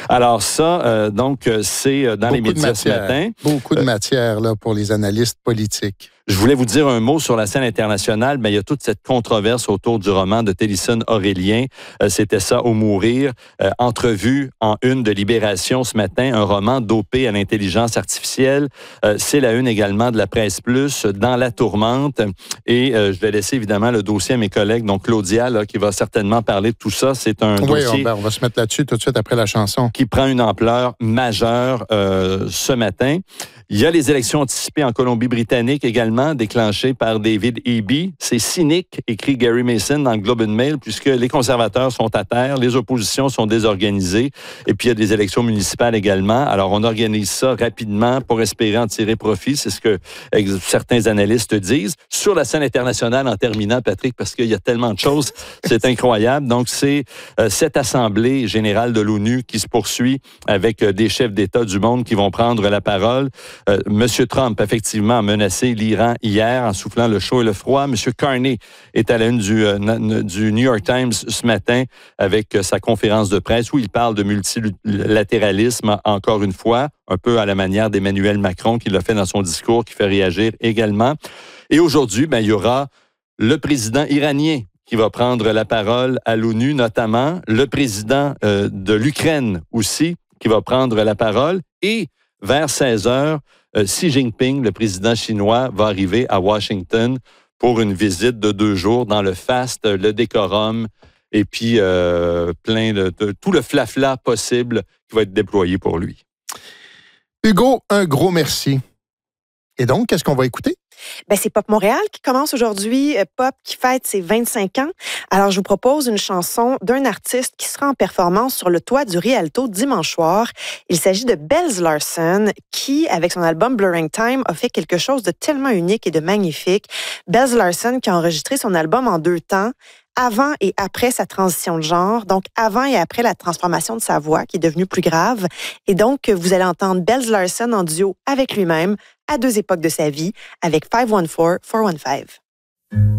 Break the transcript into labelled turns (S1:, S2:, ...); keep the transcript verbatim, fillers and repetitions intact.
S1: Alors ça, euh, donc, c'est dans Beaucoup les médias ce matin.
S2: Beaucoup de matière là, pour les analystes politiques.
S1: Je voulais vous dire un mot sur la scène internationale. Bien, il y a toute cette controverse autour du roman de Télison Aurélien. Euh, C'était ça au mourir. Euh, entrevue en une de Libération ce matin, un roman dopé à l'intelligence artificielle. Euh, C'est la une également de la Presse Plus, Dans la tourmente. Et euh, je vais laisser évidemment le dossier à mes collègues, donc Claudia, là, qui va certainement parler de tout ça. C'est un
S2: oui,
S1: dossier...
S2: Oui, on, on va se mettre là-dessus tout de suite après la chanson.
S1: Qui prend une ampleur majeure euh, ce matin. Il y a les élections anticipées en Colombie-Britannique également, déclenchées par David Eby. C'est cynique, écrit Gary Mason dans le Globe and Mail, puisque les conservateurs sont à terre, les oppositions sont désorganisées, et puis il y a des élections municipales également. Alors, on organise ça rapidement pour espérer en tirer profit, c'est ce que certains analystes disent. Sur la scène internationale, en terminant, Patrick, parce qu'il y a tellement de choses, c'est incroyable. Donc, c'est euh, cette Assemblée générale de l'ONU qui se poursuit avec euh, des chefs d'État du monde qui vont prendre la parole. Euh, Monsieur Trump, effectivement, a menacé l'Iran hier en soufflant le chaud et le froid. Monsieur Carney est à la une du, euh, du New York Times ce matin avec euh, sa conférence de presse où il parle de multilatéralisme encore une fois, un peu à la manière d'Emmanuel Macron qui l'a fait dans son discours, qui fait réagir également. Et aujourd'hui, ben, il y aura le président iranien qui va prendre la parole à l'ONU, notamment le président euh, de l'Ukraine aussi, qui va prendre la parole. Et vers seize heures, euh, Xi Jinping, le président chinois, va arriver à Washington pour une visite de deux jours dans le faste, le décorum et puis euh, plein de, de tout le flafla possible qui va être déployé pour lui.
S2: Hugo, un gros merci. Et donc, qu'est-ce qu'on va écouter?
S3: Ben, c'est Pop Montréal qui commence aujourd'hui. Pop qui fête ses vingt-cinq ans. Alors, je vous propose une chanson d'un artiste qui sera en performance sur le toit du Rialto dimanche soir. Il s'agit de Bells Larsen qui, avec son album Blurring Time, a fait quelque chose de tellement unique et de magnifique. Bells Larsen qui a enregistré son album en deux temps, avant et après sa transition de genre, donc avant et après la transformation de sa voix qui est devenue plus grave. Et donc, vous allez entendre Bells Larsen en duo avec lui-même à deux époques de sa vie avec cinq un quatre, quatre un cinq.